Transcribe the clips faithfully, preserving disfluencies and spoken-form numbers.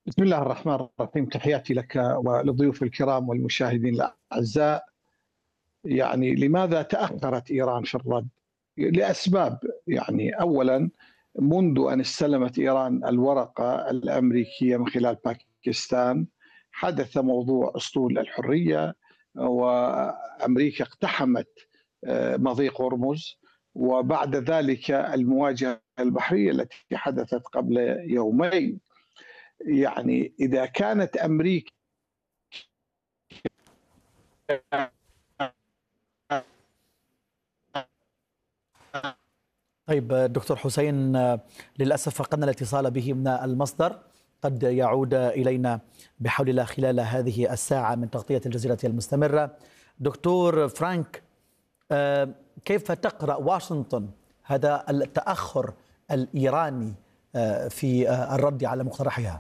بسم الله الرحمن الرحيم، تحياتي لك وللضيوف الكرام والمشاهدين الأعزاء. يعني لماذا تأخرت إيران في الرد؟ لأسباب. يعني أولا، منذ أن استلمت إيران الورقة الأمريكية من خلال باكستان حدث موضوع أسطول الحرية، وأمريكا اقتحمت آه، مضيق هرمز، وبعد ذلك المواجهة البحرية التي حدثت قبل يومين. يعني إذا كانت أمريكا طيب دكتور حسين، للأسف فقدنا الاتصال به من المصدر، قد يعود إلينا بحول الله خلال هذه الساعة من تغطية الجزيرة المستمرة. دكتور فرانك، كيف تقرأ واشنطن هذا التأخر الإيراني في الرد على مقترحها؟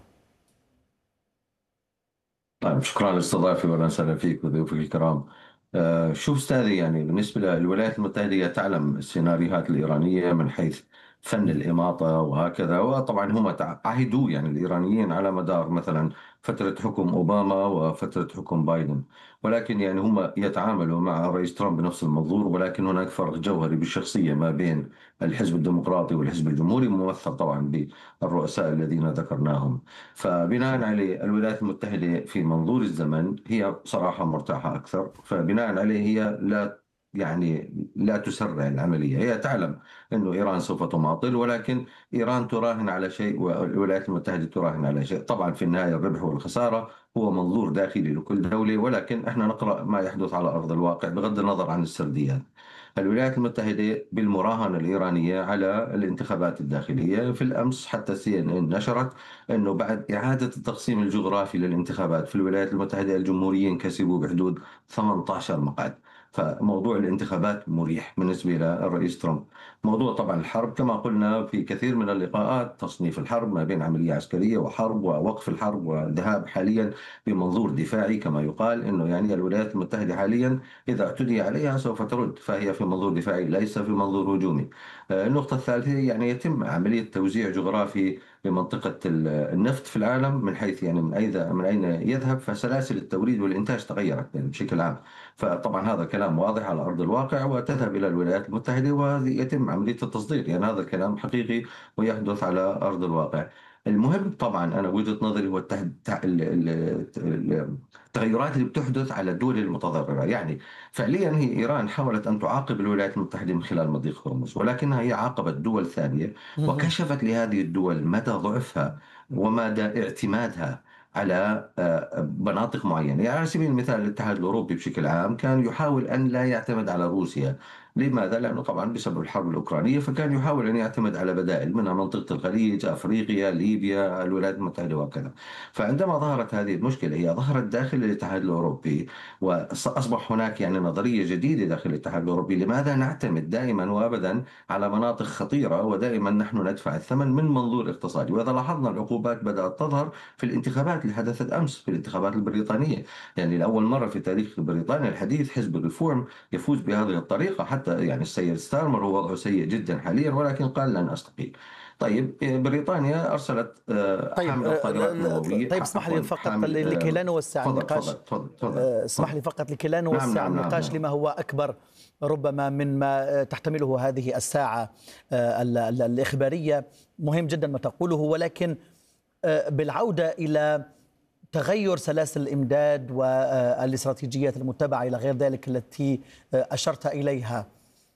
طيب، شكرا لاستضافتي واهلا وسهلا فيك وضيوفك الكرام. آه، شوف استاذي، يعني بالنسبه للولايات المتحده هي تعلم السيناريوهات الايرانيه من حيث فن الاماطه وهكذا، وطبعا هم تع- عهدوا يعني الايرانيين على مدار مثلا فتره حكم اوباما وفتره حكم بايدن، ولكن يعني هم يتعاملوا مع الرئيس ترامب بنفس المنظور، ولكن هناك فرق جوهري بالشخصيه ما بين الحزب الديمقراطي والحزب الجمهوري، ممثل طبعا بالرؤساء الذين ذكرناهم. فبناء عليه الولايات المتحدة في منظور الزمن هي صراحة مرتاحة أكثر، فبناء عليه هي لا يعني لا تسرع العملية. هي تعلم أنه إيران سوف تماطل، ولكن إيران تراهن على شيء والولايات المتحدة تراهن على شيء. طبعا في النهاية الربح والخسارة هو منظور داخلي لكل دولة، ولكن احنا نقرأ ما يحدث على أرض الواقع بغض النظر عن السرديات. الولايات المتحدة بالمراهنة الإيرانية على الانتخابات الداخلية، في الأمس حتى سي إن إن نشرت أنه بعد إعادة التقسيم الجغرافي للانتخابات في الولايات المتحدة الجمهوريين كسبوا بحدود ثمانية عشر مقعد. فموضوع الانتخابات مريح بالنسبة للرئيس ترامب. موضوع طبعا الحرب كما قلنا في كثير من اللقاءات، تصنيف الحرب ما بين عملية عسكرية وحرب ووقف الحرب وذهاب حاليا بمنظور دفاعي، كما يقال أنه يعني الولايات المتحدة حاليا إذا اعتدي عليها سوف ترد، فهي في منظور دفاعي ليس في منظور هجومي. آه، النقطة الثالثة يعني يتم عملية توزيع جغرافي لمنطقة النفط في العالم، من حيث يعني من أين من أين يذهب، فسلاسل التوريد والإنتاج تغيرت يعني بشكل عام. فطبعا هذا كلام واضح على أرض الواقع، وتذهب إلى الولايات المتحدة ويتم عملية التصدير، يعني هذا الكلام حقيقي ويحدث على أرض الواقع. المهم طبعا أنا وجهة نظري هو التهد- تع- ال- ال- ال- التغيرات اللي بتحدث على الدول المتضررة. يعني فعليا هي إيران حاولت أن تعاقب الولايات المتحدة من خلال مضيق هرمز، ولكنها هي عاقبت دول ثانية مهم. وكشفت لهذه الدول مدى ضعفها ومدى اعتمادها على آه، مناطق معينة. يعني على سبيل المثال الاتحاد الأوروبي بشكل عام كان يحاول أن لا يعتمد على روسيا. لماذا؟ لأنه طبعا بسبب الحرب الأوكرانية، فكان يحاول أن يعتمد على بدائل منها منطقة الخليج، أفريقيا، ليبيا، الولايات المتحدة وكذا. فعندما ظهرت هذه المشكلة، هي ظهرت داخل الاتحاد الأوروبي، وأصبح هناك يعني نظرية جديدة داخل الاتحاد الأوروبي: لماذا نعتمد دائما وأبدا على مناطق خطيرة ودائما نحن ندفع الثمن من منظور اقتصادي؟ وإذا لاحظنا العقوبات بدأت تظهر في الانتخابات اللي حدثت أمس، في الانتخابات البريطانية. يعني لأول مرة في تاريخ بريطانيا الحديث حزب الريفورم يفوز بهذه الطريقة. حتى يعني السيد ستارمر هو وضعه سيء جدا حاليا، ولكن قال لن أستقيل. طيب، بريطانيا أرسلت آه، طيب حاملة طائرات آه، نووية، طيب اسمح عفوا لي فقط حامل لكي آه، لا نوسع تفضل النقاش. تفضل تفضل تفضل آه، اسمح تفضل. لي فقط لكي لا نعم نوسع نعم نعم النقاش نعم. لما هو أكبر ربما مما تحتمله هذه الساعة آه، ال- ال- الإخبارية. مهم جدا ما تقوله، ولكن آه، بالعودة إلى تغير سلاسل الإمداد والاستراتيجيات المتبعة إلى غير ذلك التي آه، أشرت إليها،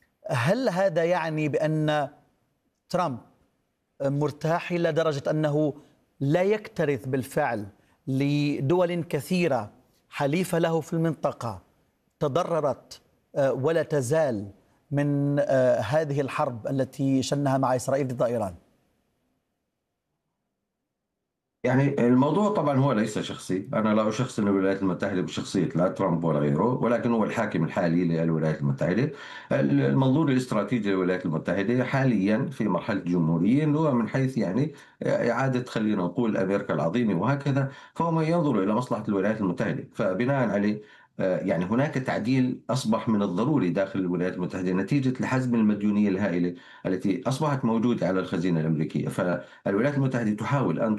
هل هذا يعني بأن ترامب مرتاح إلى درجة أنه لا يكترث بالفعل لدول كثيرة حليفة له في المنطقة تضررت آه، ولا تزال من آه، هذه الحرب التي شنها مع إسرائيل ضد إيران؟ يعني الموضوع طبعا هو ليس شخصي، أنا لا أشخصن الولايات المتحدة بشخصية لا ترامب ولا غيره، ولكن هو الحاكم الحالي للولايات المتحدة. المنظور الاستراتيجي للولايات المتحدة حاليا في مرحلة الجمهوريين هو من حيث يعني إعادة، خلينا نقول، أمريكا العظيمة وهكذا، فهم ينظروا إلى مصلحة الولايات المتحدة. فبناء عليه آه، يعني هناك تعديل أصبح من الضروري داخل الولايات المتحدة نتيجة لحزم المديونية الهائلة التي أصبحت موجودة على الخزينة الأمريكية. فالولايات المتحدة تحاول أن